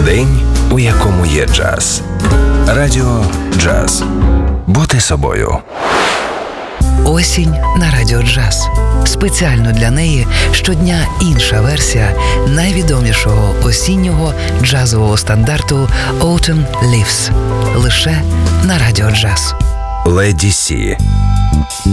День, у якому є джаз. Радіо Джаз. Бути собою. Осінь на Радіо Джаз. Спеціально для неї щодня інша версія найвідомішого осіннього джазового стандарту Autumn Leaves. Лише на Радіо Джаз. Леді Сі.